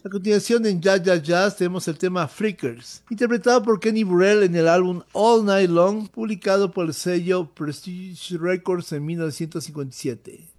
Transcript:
A continuación, en Jazz Jazz Jazz tenemos el tema Freakers, interpretado por Kenny Burrell en el álbum All Night Long, publicado por el sello Prestige Records en 1957.